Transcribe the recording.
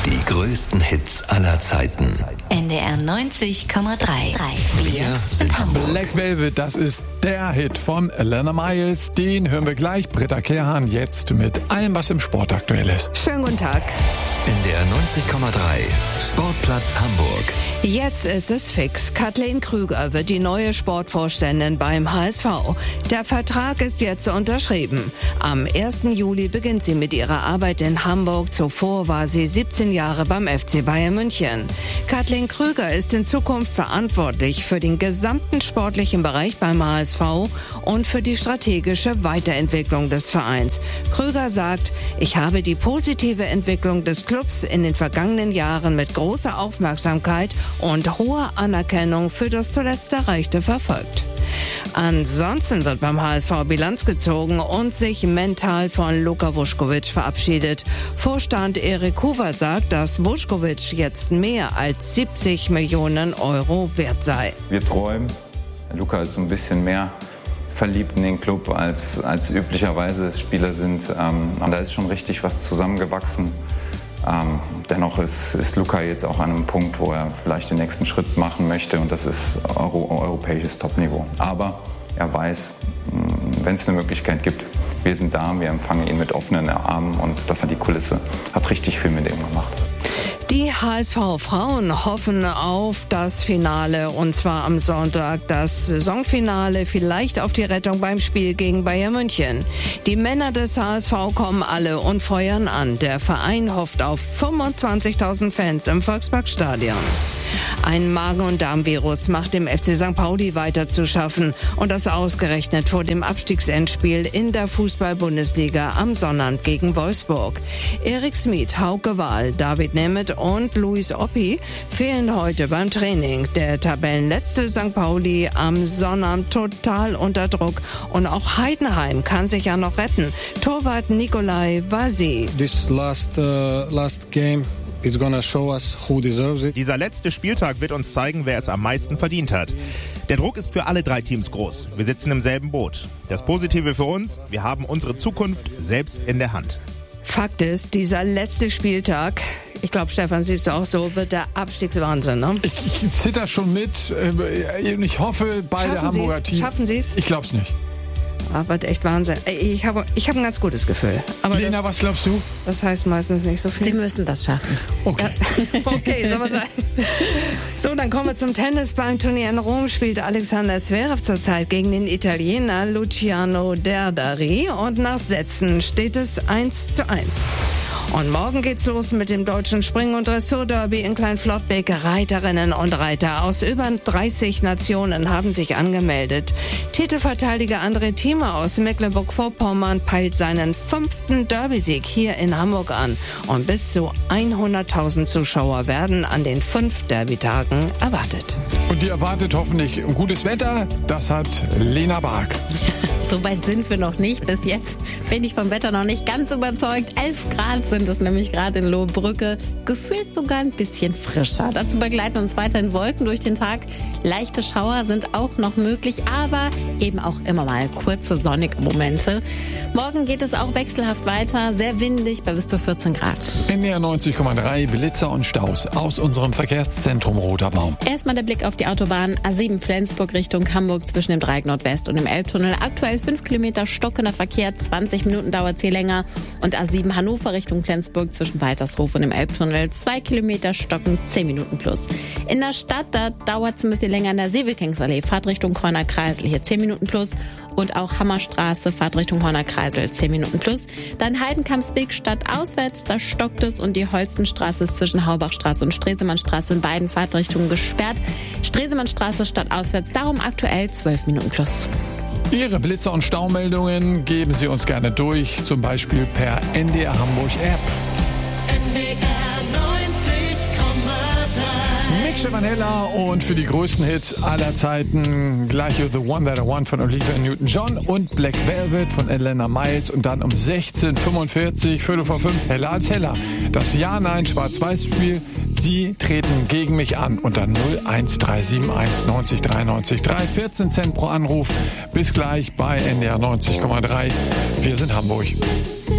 Die größten Hits aller Zeiten. NDR 90,3. Wir sind Hamburg. Black Velvet, das ist der Hit von Elena Miles. Den hören wir gleich. Britta Kehrhahn jetzt mit allem, was im Sport aktuell ist. Schönen guten Tag. NDR 90,3. Sportplatz Hamburg. Jetzt ist es fix. Kathleen Krüger wird die neue Sportvorständin beim HSV. Der Vertrag ist jetzt unterschrieben. Am 1. Juli beginnt sie mit ihrer Arbeit in Hamburg. Zuvor war sie 17 Jahre beim FC Bayern München. Kathleen Krüger ist in Zukunft verantwortlich für den gesamten sportlichen Bereich beim HSV und für die strategische Weiterentwicklung des Vereins. Krüger sagt, ich habe die positive Entwicklung des Clubs in den vergangenen Jahren mit großer Aufmerksamkeit und hoher Anerkennung für das zuletzt Erreichte verfolgt. Ansonsten wird beim HSV Bilanz gezogen und sich mental von Luka Vuskovic verabschiedet. Vorstand Erik Hoover sagt, dass Vuskovic jetzt mehr als 70 Millionen Euro wert sei. Wir träumen. Luka ist so ein bisschen mehr verliebt in den Club, als üblicherweise es Spieler sind. Und da ist schon richtig was zusammengewachsen. Dennoch ist Luka jetzt auch an einem Punkt, wo er vielleicht den nächsten Schritt machen möchte, und das ist europäisches Topniveau. Aber er weiß, wenn es eine Möglichkeit gibt, wir sind da, wir empfangen ihn mit offenen Armen, und das hat die Kulisse, hat richtig viel mit ihm gemacht. Die HSV-Frauen hoffen auf das Finale, und zwar am Sonntag, das Saisonfinale, vielleicht auf die Rettung beim Spiel gegen Bayern München. Die Männer des HSV kommen alle und feuern an. Der Verein hofft auf 25.000 Fans im Volksparkstadion. Ein Magen- und Darmvirus macht dem FC St. Pauli weiter zu schaffen, und das ausgerechnet vor dem Abstiegsendspiel in der Fußball-Bundesliga am Sonnabend gegen Wolfsburg. Erik Smith, Hauke Wahl, David Nemeth und Luis Oppi fehlen heute beim Training. Der Tabellenletzte St. Pauli am Sonnabend total unter Druck, und auch Heidenheim kann sich ja noch retten. Torwart Nikolai Vasi. This last game. It's gonna show us who deserves it. Dieser letzte Spieltag wird uns zeigen, wer es am meisten verdient hat. Der Druck ist für alle drei Teams groß. Wir sitzen im selben Boot. Das Positive für uns, wir haben unsere Zukunft selbst in der Hand. Fakt ist, dieser letzte Spieltag, ich glaube, Stefan, siehst du auch so, wird der Abstiegswahnsinn, ne? Ich zitter schon mit. Ich hoffe, beide Hamburger Teams. Schaffen Sie es? Ich glaube es nicht. Wird echt Wahnsinn. Ich habe ein ganz gutes Gefühl. Aber Lena, was glaubst du? Das heißt meistens nicht so viel. Sie müssen das schaffen. Okay. Ja. Okay, soll man sagen. So, dann kommen wir zum Tennis. Beim Turnier in Rom spielt Alexander Zverev zurzeit gegen den Italiener Luciano Derdari, und nach Sätzen steht es 1:1. Und morgen geht's los mit dem deutschen Spring- und Dressur-Derby in Kleinflottbek. Reiterinnen und Reiter aus über 30 Nationen haben sich angemeldet. Titelverteidiger André Thieme aus Mecklenburg-Vorpommern peilt seinen 5. Derby-Sieg hier in Hamburg an. Und bis zu 100.000 Zuschauer werden an den 5 Derby-Tagen erwartet. Und die erwartet hoffentlich gutes Wetter. Das hat Lena Bark. So weit sind wir noch nicht. Bis jetzt bin ich vom Wetter noch nicht ganz überzeugt. 11 Grad sind es nämlich gerade in Lohbrücke. Gefühlt sogar ein bisschen frischer. Dazu begleiten uns weiterhin Wolken durch den Tag. Leichte Schauer sind auch noch möglich, aber eben auch immer mal kurze sonnige Momente. Morgen geht es auch wechselhaft weiter. Sehr windig bei bis zu 14 Grad. NDR 90,3 Blitzer und Staus aus unserem Verkehrszentrum Roter Baum. Erstmal der Blick auf die Autobahn A7 Flensburg Richtung Hamburg zwischen dem Dreieck Nordwest und dem Elbtunnel. Aktuell 5 Kilometer stockender Verkehr, 20 Minuten dauert hier länger. Und A7 Hannover Richtung Flensburg zwischen Waltershof und dem Elbtunnel 2 Kilometer stocken, 10 Minuten plus. In der Stadt, da dauert es ein bisschen länger in der Seewikingsallee, Fahrtrichtung Horner Kreisel, hier 10 Minuten plus. Und auch Hammerstraße, Fahrtrichtung Horner Kreisel, 10 Minuten plus. Dann Heidenkampsweg stadtauswärts, da stockt es, und die Holzenstraße ist zwischen Haubachstraße und Stresemannstraße in beiden Fahrtrichtungen gesperrt. Stresemannstraße stadtauswärts, darum aktuell 12 Minuten plus. Ihre Blitzer- und Staumeldungen geben Sie uns gerne durch, zum Beispiel per NDR Hamburg App. Mit Stefan Heller, und für die größten Hits aller Zeiten gleich The One That I Want von Olivia Newton-John und Black Velvet von Elena Miles, und dann um 16:45, 4:45, Heller als Heller. Das Ja-Nein-Schwarz-Weiß-Spiel. Sie treten gegen mich an unter 01371 90 93 3, 14 Cent pro Anruf. Bis gleich bei NDR 90,3. Wir sind Hamburg.